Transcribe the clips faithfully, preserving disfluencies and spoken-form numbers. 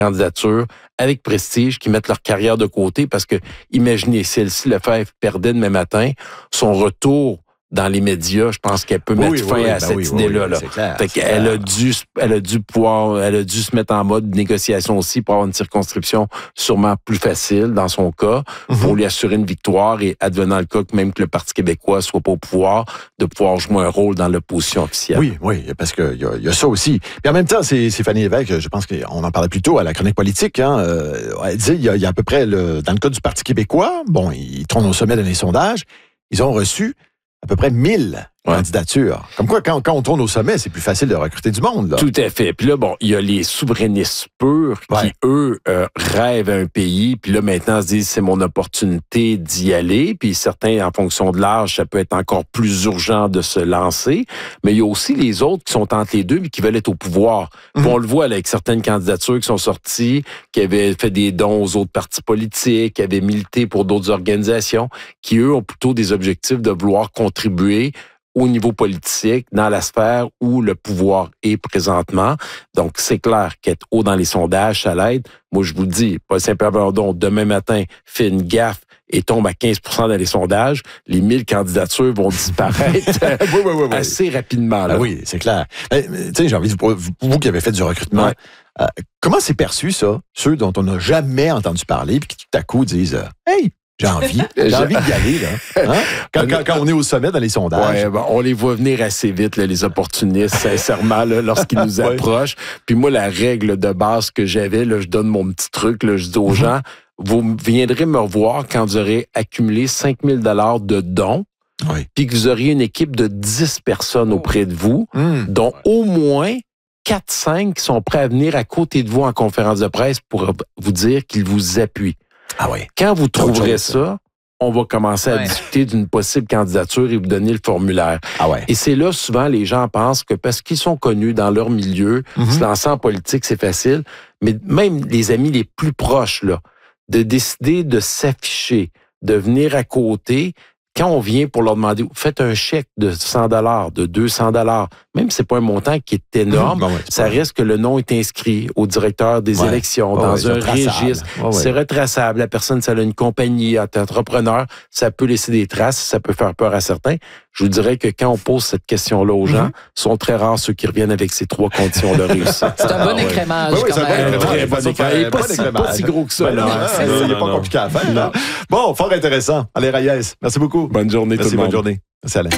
candidature avec prestige, qui mettent leur carrière de côté parce que, imaginez, si Elsie Lefebvre perdait demain matin, son retour dans les médias, je pense qu'elle peut mettre oui, fin oui, à ben cette oui, idée-là. oui, Là. c'est clair, fait c'est qu'elle clair. a dû, elle a dû pouvoir, elle a dû se mettre en mode négociation aussi pour avoir une circonscription sûrement plus facile dans son cas, mm-hmm. pour lui assurer une victoire et advenant le cas que même que le Parti québécois soit pas au pouvoir, de pouvoir jouer un rôle dans l'opposition officielle. Oui, oui, parce qu'il y, y a ça aussi. Puis en même temps, c'est, c'est Fanny Lévesque, je pense qu'on en parlait plus tôt à la chronique politique, hein, euh, elle disait, il y, y a à peu près, le, dans le cas du Parti québécois, bon, ils trônent au sommet dans les sondages, ils ont reçu à peu près mille ouais. candidatures. Comme quoi, quand, quand on tourne au sommet, c'est plus facile de recruter du monde. Là. Tout à fait. Puis là, bon, il y a les souverainistes purs ouais. qui, eux, euh, rêvent à un pays. Puis là, maintenant, se disent, c'est mon opportunité d'y aller. Puis certains, en fonction de l'âge, ça peut être encore plus urgent de se lancer. Mais il y a aussi les autres qui sont entre les deux, mais qui veulent être au pouvoir. Mm-hmm. Puis on le voit là, avec certaines candidatures qui sont sorties, qui avaient fait des dons aux autres partis politiques, qui avaient milité pour d'autres organisations, qui, eux, ont plutôt des objectifs de vouloir contribuer au niveau politique, dans la sphère où le pouvoir est présentement. Donc, c'est clair qu'être haut dans les sondages, ça l'aide. Moi, je vous le dis, Paul Saint-Pierre-Plamondon, demain matin, fait une gaffe et tombe à quinze pour cent dans les sondages, les mille candidatures vont disparaître oui, oui, oui, oui. assez rapidement. Là. Ah oui, c'est clair. Tu sais, j'ai envie de vous, vous qui avez fait du recrutement, ouais. euh, comment c'est perçu, ça, ceux dont on n'a jamais entendu parler, puis qui tout à coup disent euh, « Hey, j'ai envie, j'ai envie d'y aller, là. Hein? » quand, quand, quand on est au sommet dans les sondages. Ouais, ben, on les voit venir assez vite, là, les opportunistes, sincèrement, là, lorsqu'ils nous approchent. Puis moi, la règle de base que j'avais, là, je donne mon petit truc, là, je dis aux gens, vous viendrez me revoir quand vous aurez accumulé cinq mille dollars de dons, oui. puis que vous auriez une équipe de dix personnes auprès de vous, mmh. dont au moins quatre cinq qui sont prêts à venir à côté de vous en conférence de presse pour vous dire qu'ils vous appuient. Ah oui. Quand vous trouverez ça, on va commencer à ouais. discuter d'une possible candidature et vous donner le formulaire. Ah ouais. Et c'est là, souvent, les gens pensent que parce qu'ils sont connus dans leur milieu, mm-hmm. se lancer en politique, c'est facile. Mais même les amis les plus proches, là, de décider de s'afficher, de venir à côté, quand on vient pour leur demander, faites un chèque de cent dollars, de deux cents dollars, même si c'est pas un montant qui est énorme, mmh, ben ouais, ça reste que le nom est inscrit au directeur des ouais. élections, ouais, dans ouais, un registre. Ouais, ouais. C'est retraçable. La personne, si elle a une compagnie, est entrepreneur, ça peut laisser des traces, ça peut faire peur à certains. Je vous dirais que quand on pose cette question-là aux gens, mm-hmm. sont très rares ceux qui reviennent avec ces trois conditions de réussite. C'est un bon ah, écrémage, ouais. quand oui, même. Un très bon écrémage. Pas, si, pas si gros que ça. Ben non, il n'est pas compliqué à faire. Là. Bon, fort intéressant. Allez, Reyes, merci beaucoup. Bonne journée, merci, tout le monde. Bonne journée. Merci, Alain.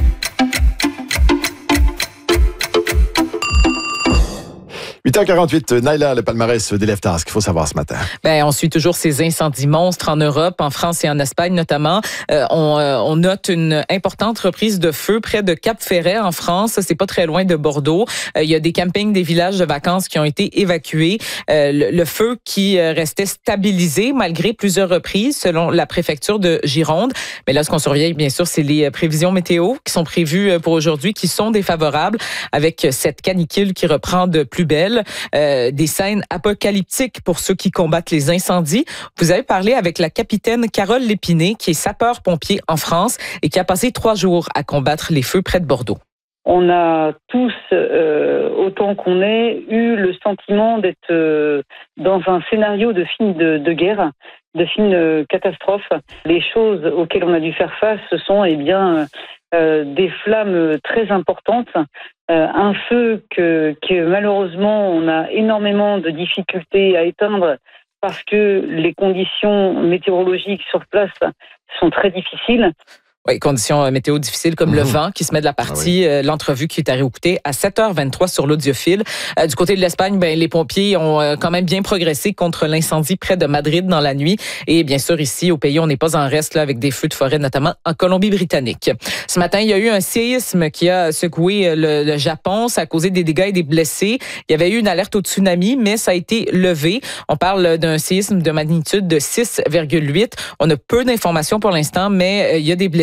huit heures quarante-huit, Naila, le palmarès des Leftas, qu'il faut savoir ce matin. Ben, on suit toujours ces incendies monstres en Europe, en France et en Espagne notamment. Euh, on, euh, on note une importante reprise de feu près de Cap-Ferret en France. C'est pas très loin de Bordeaux. Euh, il y a des campings, des villages de vacances qui ont été évacués. Euh, le, le feu qui restait stabilisé malgré plusieurs reprises, selon la préfecture de Gironde. Mais là, ce qu'on surveille, bien sûr, c'est les prévisions météo qui sont prévues pour aujourd'hui, qui sont défavorables avec cette canicule qui reprend de plus belle. Euh, des scènes apocalyptiques pour ceux qui combattent les incendies. Vous avez parlé avec la capitaine Carole Lépiné, qui est sapeur-pompier en France et qui a passé trois jours à combattre les feux près de Bordeaux. On a tous, euh, autant qu'on est, eu le sentiment d'être euh, dans un scénario de film de, de guerre, de film de catastrophe. Les choses auxquelles on a dû faire face, ce sont eh bien euh, des flammes très importantes, euh, un feu que, que malheureusement on a énormément de difficultés à éteindre parce que les conditions météorologiques sur place sont très difficiles. Oui, conditions météo difficiles comme mmh. le vent qui se met de la partie, ah oui. euh, l'entrevue qui est à réécouter à sept heures vingt-trois sur l'audiophile. Euh, du côté de l'Espagne, ben, les pompiers ont euh, quand même bien progressé contre l'incendie près de Madrid dans la nuit. Et bien sûr, ici, au pays, on n'est pas en reste là, avec des feux de forêt, notamment en Colombie-Britannique. Ce matin, il y a eu un séisme qui a secoué le, le Japon. Ça a causé des dégâts et des blessés. Il y avait eu une alerte au tsunami, mais ça a été levé. On parle d'un séisme de magnitude de six virgule huit. On a peu d'informations pour l'instant, mais euh, il y a des blessés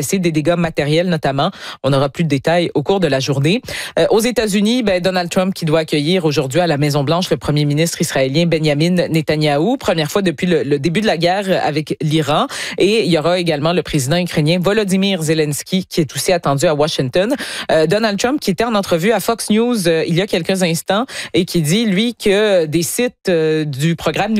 blessés, des dégâts matériels notamment. On aura plus de détails au cours de la journée. Euh, aux États-Unis, ben, Donald Trump qui doit accueillir aujourd'hui à la Maison-Blanche le premier ministre israélien Benjamin Netanyahou, première fois depuis le, le début de la guerre avec l'Iran. Et il y aura également le président ukrainien Volodymyr Zelensky qui est aussi attendu à Washington. Euh, Donald Trump qui était en entrevue à Fox News euh, il y a quelques instants et qui dit, lui, que des sites euh, du programme